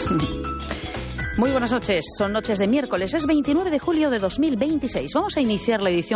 Muy buenas noches, son noches de miércoles, es 29 de julio de 2026. Vamos a iniciar la edición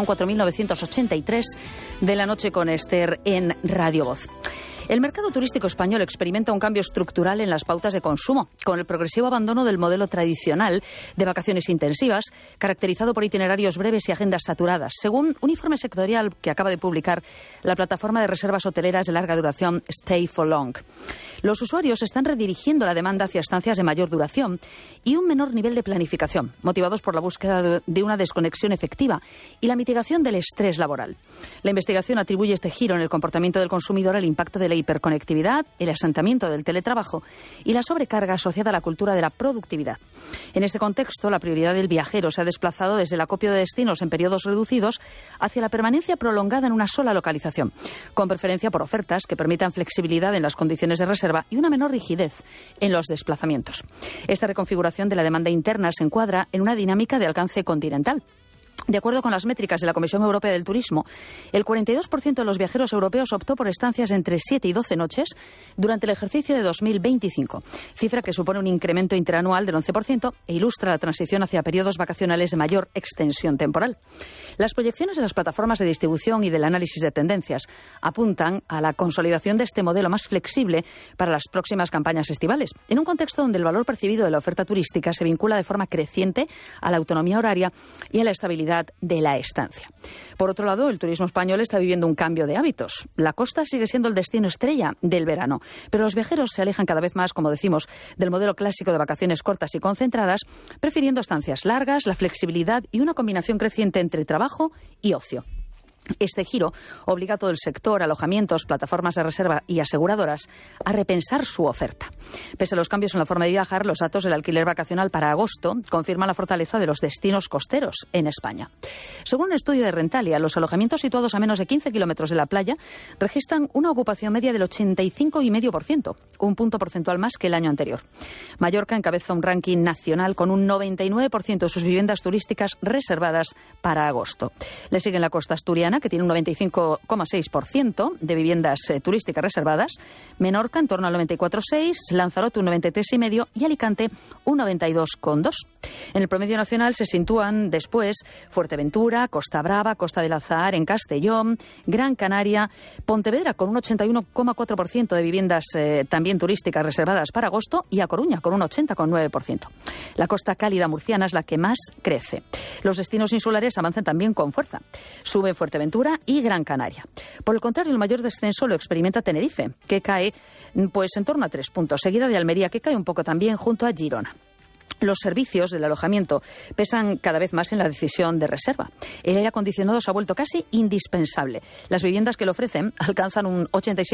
4983 de la noche con Esther en Radio Voz. El mercado turístico español experimenta un cambio estructural en las pautas de consumo, con el progresivo abandono del modelo tradicional de vacaciones intensivas, caracterizado por itinerarios breves y agendas saturadas, según un informe sectorial que acaba de publicar la plataforma de reservas hoteleras de larga duración Stay for Long. Los usuarios están redirigiendo la demanda hacia estancias de mayor duración y un menor nivel de planificación, motivados por la búsqueda de una desconexión efectiva y la mitigación del estrés laboral. La investigación atribuye este giro en el comportamiento del consumidor al impacto de la hiperconectividad, el asentamiento del teletrabajo y la sobrecarga asociada a la cultura de la productividad. En este contexto, la prioridad del viajero se ha desplazado desde el acopio de destinos en periodos reducidos hacia la permanencia prolongada en una sola localización, con preferencia por ofertas que permitan flexibilidad en las condiciones de reserva y una menor rigidez en los desplazamientos. Esta reconfiguración de la demanda interna se encuadra en una dinámica de alcance continental. De acuerdo con las métricas de la Comisión Europea del Turismo, el 42% de los viajeros europeos optó por estancias entre 7 y 12 noches durante el ejercicio de 2025, cifra que supone un incremento interanual del 11% e ilustra la transición hacia periodos vacacionales de mayor extensión temporal. Las proyecciones de las plataformas de distribución y del análisis de tendencias apuntan a la consolidación de este modelo más flexible para las próximas campañas estivales, en un contexto donde el valor percibido de la oferta turística se vincula de forma creciente a la autonomía horaria y a la estabilidad de la estancia. Por otro lado, el turismo español está viviendo un cambio de hábitos. La costa sigue siendo el destino estrella del verano, pero los viajeros se alejan cada vez más, como decimos, del modelo clásico de vacaciones cortas y concentradas, prefiriendo estancias largas, la flexibilidad y una combinación creciente entre trabajo y ocio. Este giro obliga a todo el sector, alojamientos, plataformas de reserva y aseguradoras a repensar su oferta. Pese a los cambios en la forma de viajar, los datos del alquiler vacacional para agosto confirman la fortaleza de los destinos costeros en España. Según un estudio de Rentalia, los alojamientos situados a menos de 15 kilómetros de la playa registran una ocupación media del 85,5%, un punto porcentual más que el año anterior. Mallorca encabeza un ranking nacional con un 99% de sus viviendas turísticas reservadas para agosto. Le siguen la costa asturiana, que tiene un 95,6% de viviendas turísticas reservadas, Menorca en torno al 94,6%, Lanzarote un 93,5% y Alicante un 92,2%. En el promedio nacional se sitúan después Fuerteventura, Costa Brava, Costa del Azahar, en Castellón, Gran Canaria, Pontevedra con un 81,4% de viviendas también turísticas reservadas para agosto y A Coruña con un 80,9%. La costa cálida murciana es la que más crece. Los destinos insulares avanzan también con fuerza. Sube Fuerteventura y Gran Canaria. Por el contrario, el mayor descenso lo experimenta Tenerife, que cae pues en torno a 3 puntos, seguida de Almería, que cae un poco también junto a Girona. Los servicios del alojamiento pesan cada vez más en la decisión de reserva. El aire acondicionado se ha vuelto casi indispensable. Las viviendas que lo ofrecen alcanzan un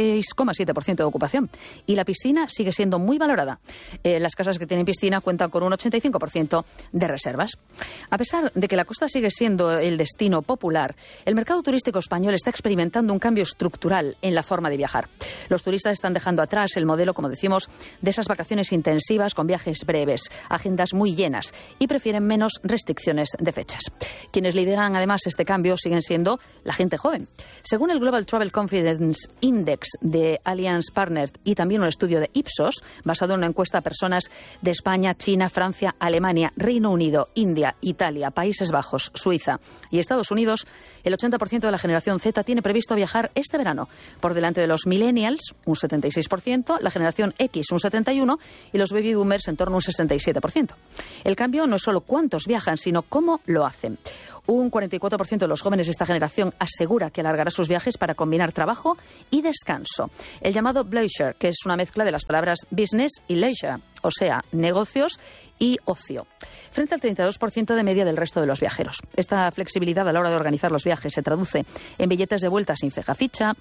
86,7% de ocupación y la piscina sigue siendo muy valorada. Las casas que tienen piscina cuentan con un 85% de reservas. A pesar de que la costa sigue siendo el destino popular, el mercado turístico español está experimentando un cambio estructural en la forma de viajar. Los turistas están dejando atrás el modelo, como decimos, de esas vacaciones intensivas con viajes breves, agendas muy llenas y prefieren menos restricciones de fechas. Quienes lideran además este cambio siguen siendo la gente joven. Según el Global Travel Confidence Index de Allianz Partners y también un estudio de Ipsos, basado en una encuesta a personas de España, China, Francia, Alemania, Reino Unido, India, Italia, Países Bajos, Suiza y Estados Unidos, el 80% de la generación Z tiene previsto viajar este verano, por delante de los millennials, un 76%, la generación X, un 71%, y los baby boomers en torno a un 67%. El cambio no es solo cuántos viajan, sino cómo lo hacen. Un 44% de los jóvenes de esta generación asegura que alargará sus viajes para combinar trabajo y descanso. El llamado bleisure, que es una mezcla de las palabras business y leisure, o sea, negocios y ocio, frente al 32% de media del resto de los viajeros. Esta flexibilidad a la hora de organizar los viajes se traduce en billetes de vuelta sin fecha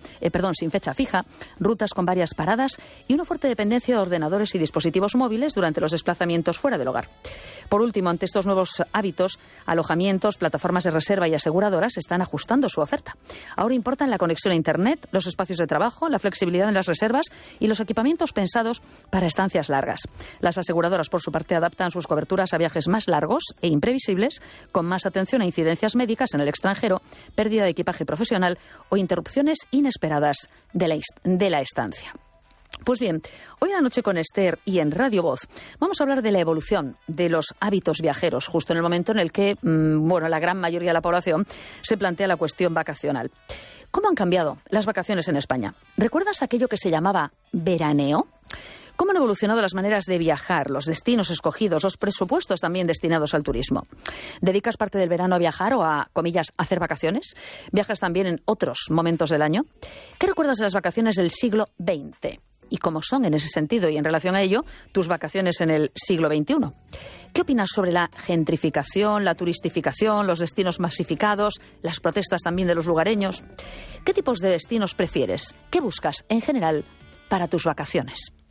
fija, rutas con varias paradas y una fuerte dependencia de ordenadores y dispositivos móviles durante los desplazamientos fuera del hogar. Por último, ante estos nuevos hábitos, alojamientos, plataformas de reserva y aseguradoras están ajustando su oferta. Ahora importan la conexión a Internet, los espacios de trabajo, la flexibilidad en las reservas y los equipamientos pensados para estancias largas. Las aseguradoras, por su parte, adaptan sus coberturas a viajes más largos e imprevisibles, con más atención a incidencias médicas en el extranjero, pérdida de equipaje profesional o interrupciones inesperadas de la estancia. Pues bien, hoy en La Noche con Esther y en Radio Voz vamos a hablar de la evolución de los hábitos viajeros, justo en el momento en el que, la gran mayoría de la población se plantea la cuestión vacacional. ¿Cómo han cambiado las vacaciones en España? ¿Recuerdas aquello que se llamaba veraneo? ¿Cómo han evolucionado las maneras de viajar, los destinos escogidos, los presupuestos también destinados al turismo? ¿Dedicas parte del verano a viajar o a, comillas, hacer vacaciones? ¿Viajas también en otros momentos del año? ¿Qué recuerdas de las vacaciones del siglo XX? ¿Y cómo son en ese sentido y en relación a ello tus vacaciones en el siglo XXI? ¿Qué opinas sobre la gentrificación, la turistificación, los destinos masificados, las protestas también de los lugareños? ¿Qué tipos de destinos prefieres? ¿Qué buscas en general para tus vacaciones?